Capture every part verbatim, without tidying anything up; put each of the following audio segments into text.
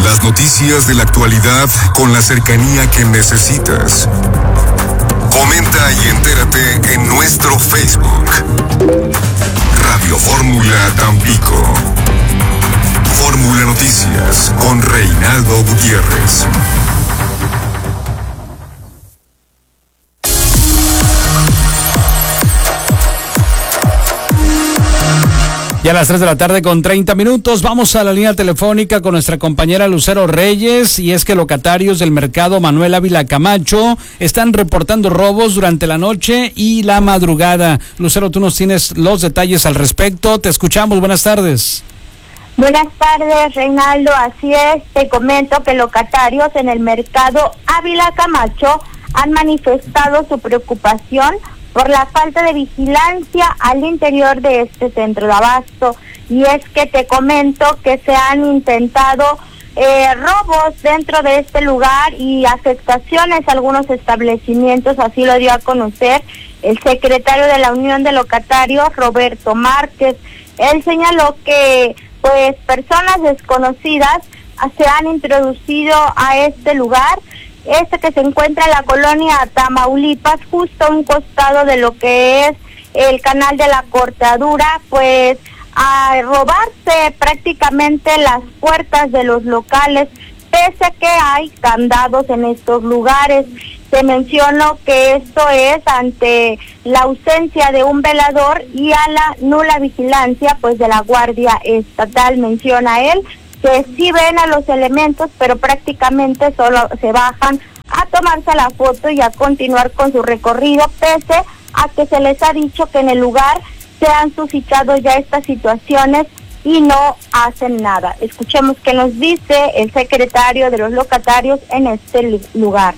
Las noticias de la actualidad con la cercanía que necesitas. Comenta y entérate en nuestro Facebook. Radio Fórmula Tampico. Fórmula Noticias con Reinaldo Gutiérrez. Ya a las tres de la tarde con treinta minutos, vamos a la línea telefónica con nuestra compañera Lucero Reyes, y es que locatarios del mercado Manuel Ávila Camacho están reportando robos durante la noche y la madrugada. Lucero, tú nos tienes los detalles al respecto, te escuchamos, buenas tardes. Buenas tardes, Reinaldo, así es, te comento que locatarios en el mercado Ávila Camacho han manifestado su preocupación por la falta de vigilancia al interior de este centro de abasto, y es que te comento que se han intentado eh, robos dentro de este lugar y afectaciones a algunos establecimientos, así lo dio a conocer el secretario de la Unión de Locatarios, Roberto Márquez. Él señaló que pues personas desconocidas se han introducido a este lugar, este que se encuentra en la colonia Tamaulipas, justo a un costado de lo que es el canal de la Cortadura, pues a robarse prácticamente las puertas de los locales, pese a que hay candados en estos lugares. Se mencionó que esto es ante la ausencia de un velador y a la nula vigilancia pues de la Guardia Estatal. Menciona él que sí ven a los elementos, pero prácticamente solo se bajan a tomarse la foto y a continuar con su recorrido, pese a que se les ha dicho que en el lugar se han suscitado ya estas situaciones y no hacen nada. Escuchemos qué nos dice el secretario de los locatarios en este lugar.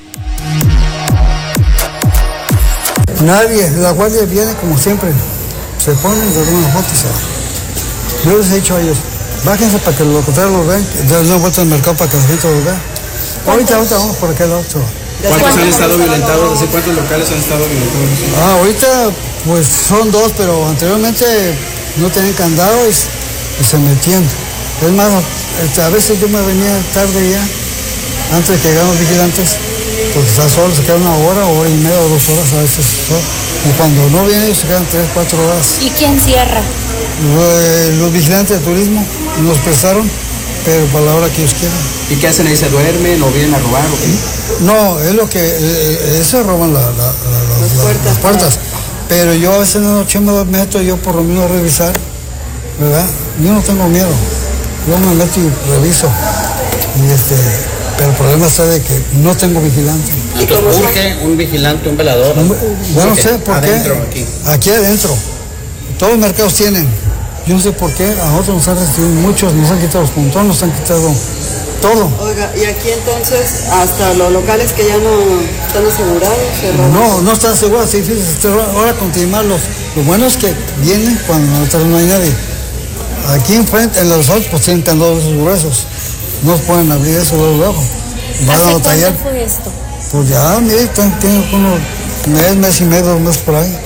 Nadie, la guardia viene como siempre, se ponen, se toman las fotos y se van. Yo les he dicho a ellos, bájense para que los locatarios los vean, den una vuelta al mercado para que la gente los vea. Ahorita, ahorita vamos por aquel otro. ¿Cuántos han estado violentados? ¿Desde cuántos locales han estado violentados? Ah, ahorita pues son dos, pero anteriormente no tenían candado y, y se metían. Es más, a veces yo me venía tarde ya, antes de que llegaran los vigilantes, porque está solo, se queda una hora, hora y media o dos horas a veces solo. Y cuando no vienen se quedan tres, cuatro horas. ¿Y quién cierra? Los, los vigilantes de turismo nos prestaron, pero para la hora que ellos quieran. ¿Y qué hacen ahí? ¿Se duermen o vienen a robar o qué? No, es lo que, eh, eso roban la, la, la, la, las, puertas, las puertas. Pero yo a veces en la noche me meto yo por lo menos a revisar, ¿verdad? Yo no tengo miedo, yo me meto y reviso. Y este, pero el problema está de que no tengo vigilante. Entonces urge un vigilante, un velador. Yo no sé por adentro, qué. Aquí. aquí adentro. Todos los mercados tienen. Yo no sé por qué, a nosotros nos han recibido muchos, nos han quitado los puntones, nos han quitado todo. Oiga, y aquí entonces, hasta los locales que ya no están asegurados, cerrados. No, no están asegurados, sí, fíjense, ahora continuarlos. Lo bueno es que vienen cuando no hay nadie. Aquí enfrente, en los otros, pues tienen candados esos gruesos. No pueden abrir eso luego, luego. Van ¿Hace a batallar. cuándo fue esto? Pues ya, mire, tienen unos mes, mes y medio, dos meses por ahí.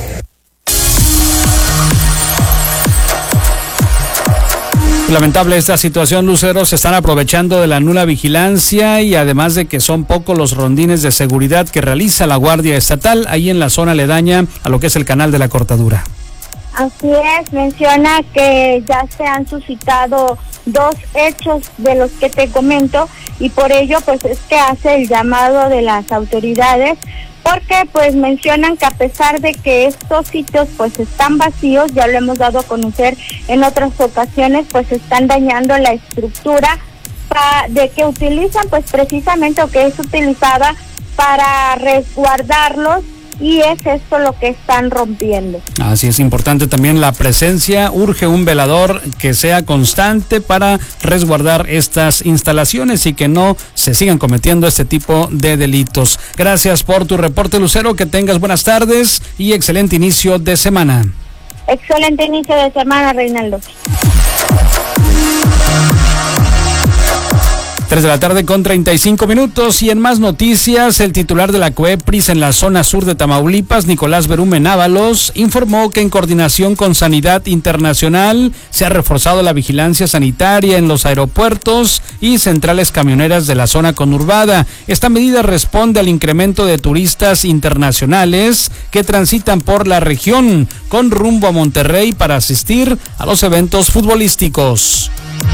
Lamentable esta situación, Lucero, se están aprovechando de la nula vigilancia y además de que son pocos los rondines de seguridad que realiza la Guardia Estatal ahí en la zona aledaña a lo que es el canal de la Cortadura. Así es, menciona que ya se han suscitado dos hechos de los que te comento y por ello pues es que hace el llamado de las autoridades, porque pues mencionan que a pesar de que estos sitios pues están vacíos, ya lo hemos dado a conocer en otras ocasiones, pues están dañando la estructura pa, de que utilizan pues precisamente o que es utilizada para resguardarlos, y es esto lo que están rompiendo. Así es, importante también la presencia, urge un velador que sea constante para resguardar estas instalaciones y que no se sigan cometiendo este tipo de delitos. Gracias por tu reporte, Lucero, que tengas buenas tardes y excelente inicio de semana. Excelente inicio de semana, Reinaldo. tres de la tarde con treinta y cinco minutos, y en más noticias, el titular de la COEPRIS en la zona sur de Tamaulipas, Nicolás Berumen Ábalos, informó que en coordinación con Sanidad Internacional se ha reforzado la vigilancia sanitaria en los aeropuertos y centrales camioneras de la zona conurbada. Esta medida responde al incremento de turistas internacionales que transitan por la región con rumbo a Monterrey para asistir a los eventos futbolísticos.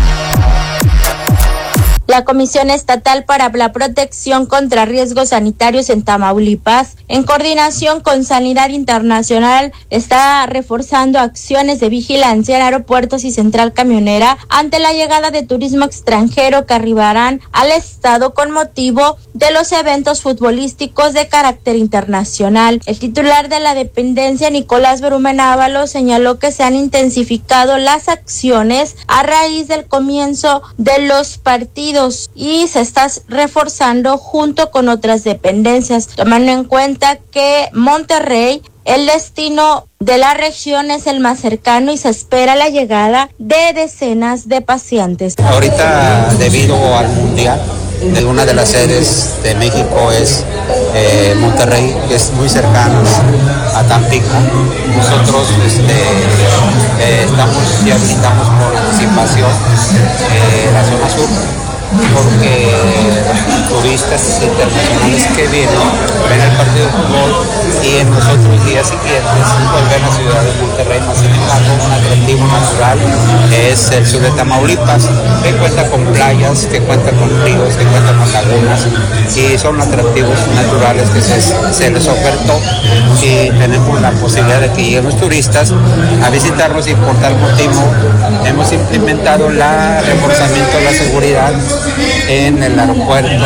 La Comisión Estatal para la Protección contra Riesgos Sanitarios en Tamaulipas, en coordinación con Sanidad Internacional, está reforzando acciones de vigilancia en aeropuertos y central camionera ante la llegada de turismo extranjero que arribarán al estado con motivo de los eventos futbolísticos de carácter internacional. El titular de la dependencia, Nicolás Berumen Ábalos, señaló que se han intensificado las acciones a raíz del comienzo de los partidos y se está reforzando junto con otras dependencias, tomando en cuenta que Monterrey, el destino de la región, es el más cercano y se espera la llegada de decenas de pacientes. Ahorita, debido al mundial, de una de las sedes de México es eh, Monterrey, que es muy cercano a Tampico. Nosotros este, eh, estamos, ya visitamos por anticipación eh, la zona sur, porque los turistas internacionales que vienen ven el partido de fútbol y en los otros días siguientes vuelven a la ciudad de Monterrey. Más sin embargo, un atractivo natural es el sur de Tamaulipas, que cuenta con playas, que cuenta con ríos, que cuenta con lagunas, y son atractivos naturales que se, se les ofertó, y tenemos la posibilidad de que lleguen los turistas a visitarnos, y por tal motivo hemos implementado la reforzamiento de la seguridad en el aeropuerto,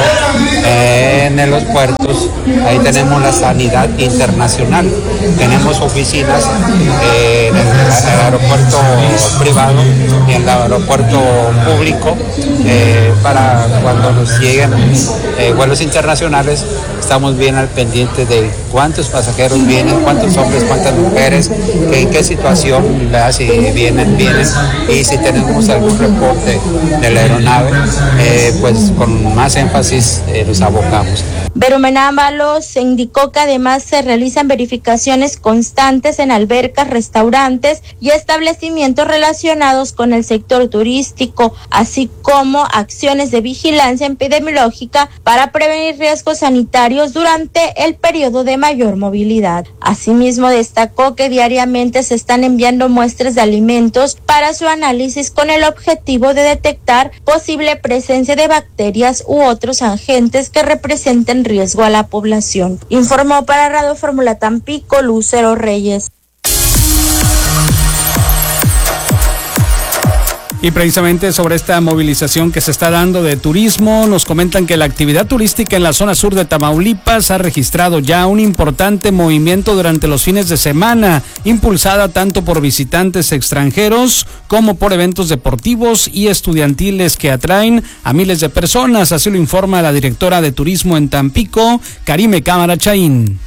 en los puertos. Ahí tenemos la sanidad internacional, tenemos oficinas eh, en el aeropuerto privado y en el aeropuerto público eh, para cuando nos lleguen eh, vuelos internacionales. Estamos bien al pendiente de cuántos pasajeros vienen, cuántos hombres, cuántas mujeres, que, en qué situación, si vienen, vienen, y si tenemos algún reporte de la aeronave, eh, pues con más énfasis eh, los abocamos. Berumen Ábalos indicó que además se realizan verificaciones constantes en albercas, restaurantes y establecimientos relacionados con el sector turístico, así como acciones de vigilancia epidemiológica para prevenir riesgos sanitarios durante el periodo de mayor movilidad. Asimismo, destacó que diariamente se están enviando muestras de alimentos para su análisis con el objetivo de detectar posible presencia de bacterias u otros agentes que representen riesgo a la población. Informó para Radio Fórmula Tampico, Lucero Reyes. Y precisamente sobre esta movilización que se está dando de turismo, nos comentan que la actividad turística en la zona sur de Tamaulipas ha registrado ya un importante movimiento durante los fines de semana, impulsada tanto por visitantes extranjeros como por eventos deportivos y estudiantiles que atraen a miles de personas. Así lo informa la directora de turismo en Tampico, Karime Cámara Chaín.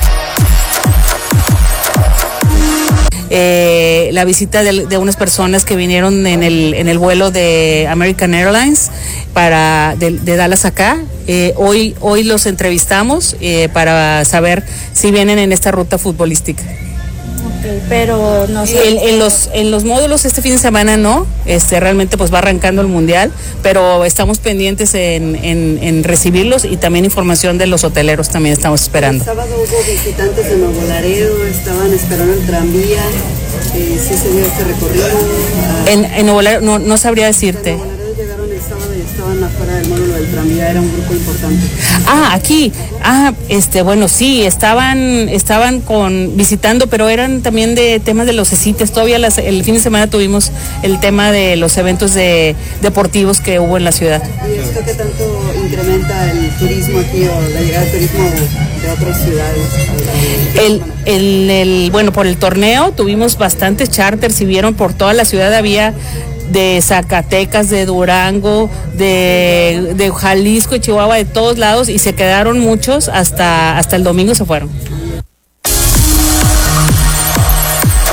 Eh, la visita de, de unas personas que vinieron en el en el vuelo de American Airlines para de, de Dallas acá. Eh, hoy hoy los entrevistamos eh, para saber si vienen en esta ruta futbolística. Okay, pero no sé. En, en los en los módulos este fin de semana no, este realmente pues va arrancando el mundial, pero estamos pendientes en, en, en recibirlos, y también información de los hoteleros también estamos esperando. El sábado hubo visitantes de Nuevo Laredo, estaban esperando el tranvía, eh, sí se dio este recorrido. Ah, en, en Nuevo Laredo no, no sabría decirte. Llegaron el sábado y estaban afuera del módulo del tranvía, era un grupo importante. Ah, aquí, ah, este, bueno, sí, estaban, estaban con visitando, pero eran también de temas de los CECITES. Todavía las, el fin de semana tuvimos el tema de los eventos de deportivos que hubo en la ciudad. ¿Y esto qué tanto incrementa el turismo aquí o la llegada de turismo de otras ciudades? El, el, el, bueno, por el torneo tuvimos bastantes charters, si vieron por toda la ciudad había de Zacatecas, de Durango, de, de Jalisco y Chihuahua, de todos lados, y se quedaron muchos hasta, hasta el domingo se fueron.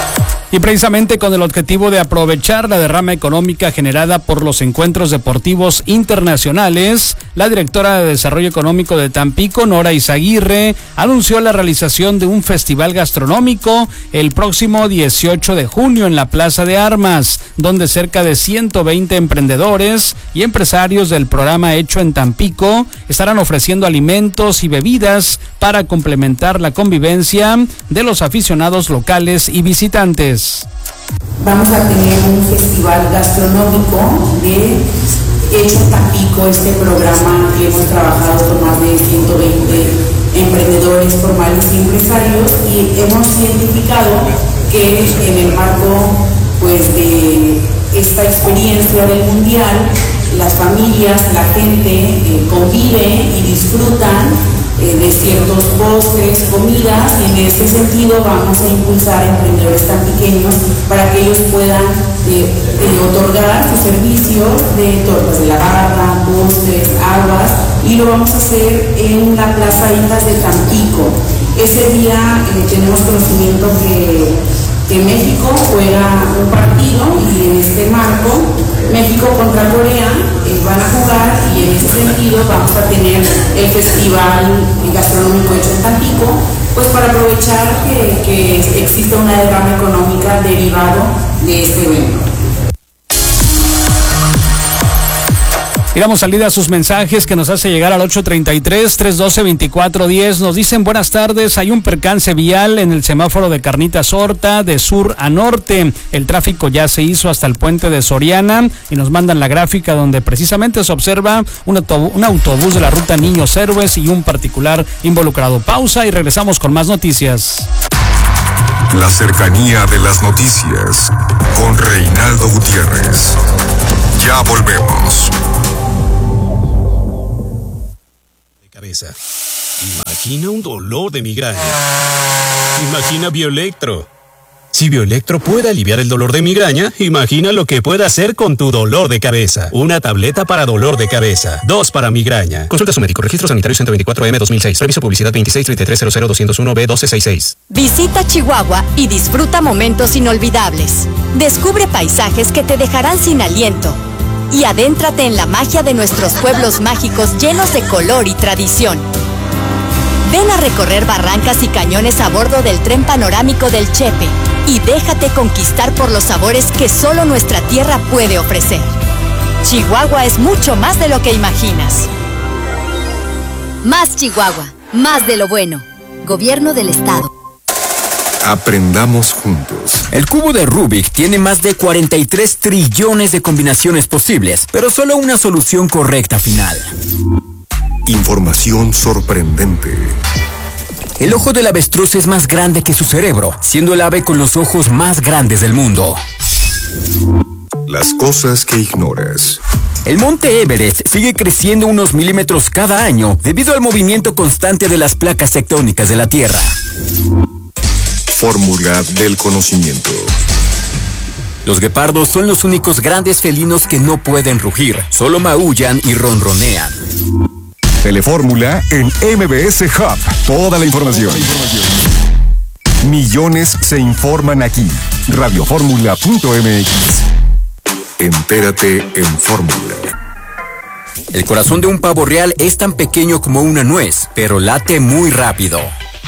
Y precisamente con el objetivo de aprovechar la derrama económica generada por los encuentros deportivos internacionales, la directora de Desarrollo Económico de Tampico, Nora Izaguirre, anunció la realización de un festival gastronómico el próximo dieciocho de junio en la Plaza de Armas, donde cerca de ciento veinte emprendedores y empresarios del programa Hecho en Tampico estarán ofreciendo alimentos y bebidas para complementar la convivencia de los aficionados locales y visitantes. Vamos a tener un festival gastronómico de Hecho en Tampico, este programa que hemos trabajado con más de ciento veinte emprendedores formales y empresarios, y hemos identificado que en el marco pues de esta experiencia del mundial, las familias, la gente eh, convive y disfrutan eh, de ciertos postres, comidas, y en ese sentido vamos a impulsar a emprendedores tan pequeños para que ellos puedan eh, eh, otorgar sus servicios de tortas de la barra, postres, aguas, y lo vamos a hacer en la Plaza Islas de Tampico. Ese día eh, tenemos conocimiento que que México juega un partido, y en este marco México contra Corea eh, van a jugar, y en ese sentido vamos a tener el festival gastronómico Hecho en Tampico, pues para aprovechar que, que existe una derrama económica derivado de este evento. Y damos salida a sus mensajes que nos hace llegar al ocho treinta y tres, trescientos doce, veinticuatro diez. Nos dicen: buenas tardes, hay un percance vial en el semáforo de Carnitas Horta de sur a norte. El tráfico ya se hizo hasta el puente de Soriana, y nos mandan la gráfica donde precisamente se observa un autobús, un autobús de la ruta Niños Héroes y un particular involucrado. Pausa y regresamos con más noticias. La cercanía de las noticias con Reinaldo Gutiérrez. Ya volvemos. Cabeza. Imagina un dolor de migraña. Imagina Bioelectro. Si Bioelectro puede aliviar el dolor de migraña, imagina lo que puede hacer con tu dolor de cabeza. Una tableta para dolor de cabeza, dos para migraña. Consulta a su médico. Registro sanitario ciento veinticuatro M dos mil seis. Reviso publicidad veintiséis treinta y tres cero cero doscientos uno B doce sesenta y seis. Visita Chihuahua y disfruta momentos inolvidables. Descubre paisajes que te dejarán sin aliento. Y adéntrate en la magia de nuestros pueblos mágicos llenos de color y tradición. Ven a recorrer barrancas y cañones a bordo del tren panorámico del Chepe y déjate conquistar por los sabores que solo nuestra tierra puede ofrecer. Chihuahua es mucho más de lo que imaginas. Más Chihuahua, más de lo bueno. Gobierno del Estado. Aprendamos juntos. El cubo de Rubik tiene más de cuarenta y tres trillones de combinaciones posibles, pero solo una solución correcta final. Información sorprendente. El ojo del avestruz es más grande que su cerebro, siendo el ave con los ojos más grandes del mundo. Las cosas que ignoras. El monte Everest sigue creciendo unos milímetros cada año debido al movimiento constante de las placas tectónicas de la Tierra. Fórmula del conocimiento. Los guepardos son los únicos grandes felinos que no pueden rugir, solo maullan y ronronean. Telefórmula en M B S Hub. Toda la información. Millones se informan aquí. Radioformula punto m x. Entérate en Fórmula. El corazón de un pavo real es tan pequeño como una nuez, pero late muy rápido.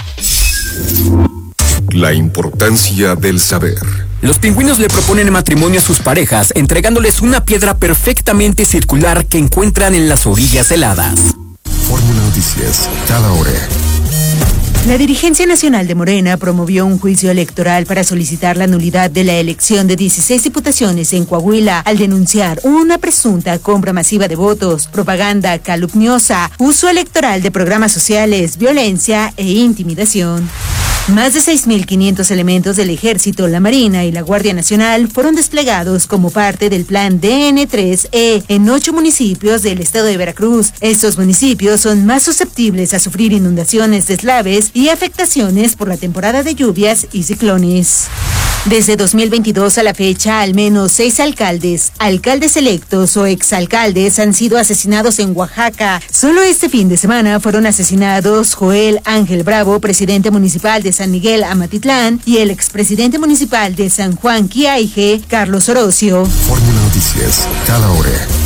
La importancia del saber. Los pingüinos le proponen matrimonio a sus parejas, entregándoles una piedra perfectamente circular que encuentran en las orillas heladas. Fórmula Noticias, cada hora. La dirigencia nacional de Morena promovió un juicio electoral para solicitar la nulidad de la elección de dieciséis diputaciones en Coahuila al denunciar una presunta compra masiva de votos, propaganda calumniosa, uso electoral de programas sociales, violencia e intimidación. Más de seis mil quinientos elementos del Ejército, la Marina y la Guardia Nacional fueron desplegados como parte del Plan D N tres E en ocho municipios del estado de Veracruz. Estos municipios son más susceptibles a sufrir inundaciones, deslaves y afectaciones por la temporada de lluvias y ciclones. Desde dos mil veintidós a la fecha, al menos seis alcaldes, alcaldes electos o exalcaldes han sido asesinados en Oaxaca. Solo este fin de semana fueron asesinados Joel Ángel Bravo, presidente municipal de San Miguel Amatitlán, y el expresidente municipal de San Juan Quiaije, Carlos Orocio. Fórmula Noticias, cada hora.